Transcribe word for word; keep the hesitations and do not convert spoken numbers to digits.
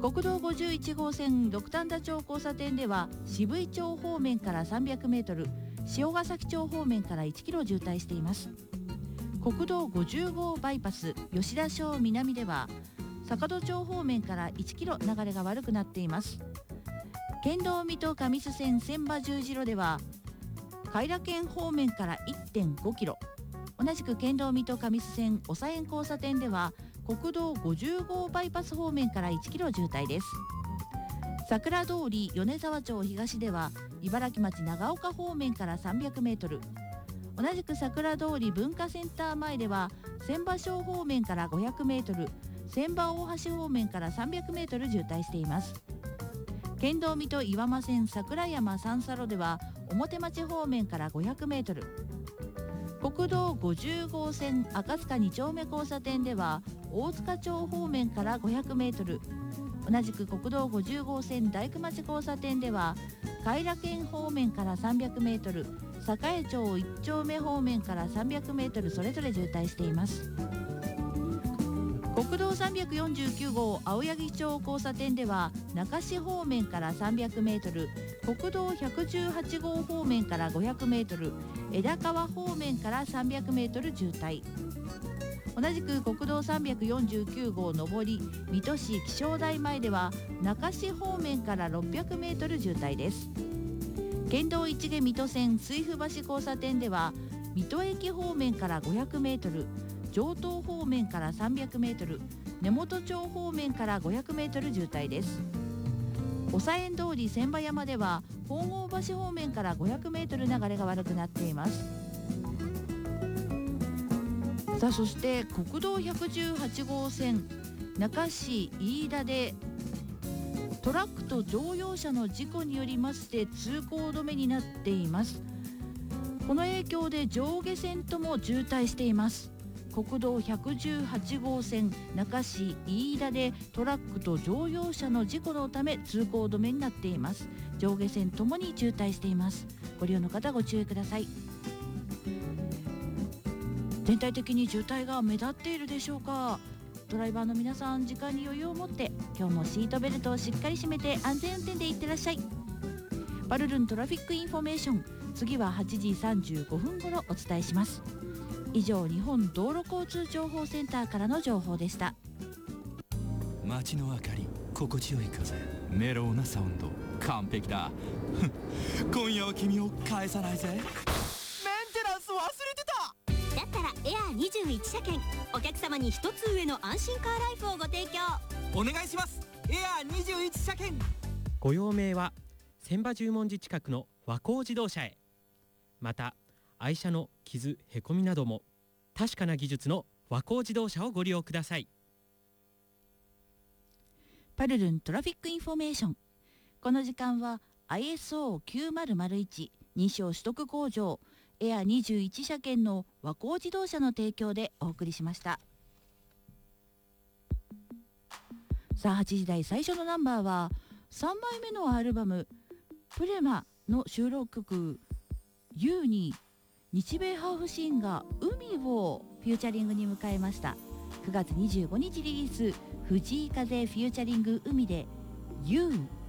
国道ごじゅういち号線六反田町交差点では渋井町方面からさんびゃくメートル、塩ヶ崎町方面からいちキロ渋滞しています。国道ごじゅう号バイパス吉田小南では坂戸町方面からいちキロ流れが悪くなっています。県道水戸上須線千葉十字路では偕楽園方面から いってんごキロ、同じく県道水戸上須線長園交差点では国道ごじゅう号バイパス方面からいちキロ渋滞です。桜通り米沢町東では茨城町長岡方面からさんびゃくメートル、同じく桜通り文化センター前では千葉小方面からごひゃくメートル、千葉大橋方面からさんびゃくメートル渋滞しています。県道水戸岩間線桜山三叉路では表町方面からごひゃくメートル、国道ごじゅう号線赤塚に丁目交差点では大塚町方面からごひゃくメートル、同じく国道ごじゅう号線大工町交差点では偕楽園方面からさんびゃくメートル、栄町いち丁目方面からさんびゃくメートルそれぞれ渋滞しています。国道さんびゃくよんじゅうきゅう号青柳町交差点では中市方面からさんびゃくメートル、国道ひゃくじゅうはち号方面からごひゃくメートル、枝川方面からさんびゃくメートル渋滞、同じく国道さんびゃくよんじゅうきゅう号上り水戸市気象台前では中市方面からろっぴゃくメートル渋滞です。県道一毛水戸線水府橋交差点では水戸駅方面からごひゃくメートル、城東方面からさんびゃくメートル、根本町方面からごひゃくメートル渋滞です。長園通り千葉山では本郷橋方面からごひゃくメートル流れが悪くなっています。さあそして国道ひゃくじゅうはち号線中市飯田でトラックと乗用車の事故によりまして通行止めになっています。この影響で上下線とも渋滞しています。国道ひゃくじゅうはち号線中市飯田でトラックと乗用車の事故のため通行止めになっています。上下線ともに渋滞しています。ご利用の方ご注意ください。全体的に渋滞が目立っているでしょうか。ドライバーの皆さん、時間に余裕を持って今日もシートベルトをしっかり締めて安全運転でいってらっしゃい。パルルントラフィックインフォメーション、次ははちじさんじゅうごふん頃お伝えします。以上、日本道路交通情報センターからの情報でした。 街の明かり、心地よい風、メロウなサウンド、完璧だ今夜は君を返さないぜ。メンテナンス忘れてた。 だったらエアーにじゅういち車検、お客様に一つ上の安心カーライフをご提供お願いします。エアーにじゅういち車検。 ご用命は千葉十文字近くの和光自動車へ。また愛車の傷へこみなども確かな技術の和光自動車をご利用ください。 パルルントラフィックインフォメーション、この時間は アイエスオーきゅうまるまるいち 認証取得工場エアにじゅういち車検の和光自動車の提供でお送りしました。さあはちじ台最初のナンバーはさんまいめのアルバムプレマの収録曲 ユー に日米ハーフシンガー海をフューチャリングに迎えました。くがつにじゅうごにちリリース、藤井風フューチャリング海で ユー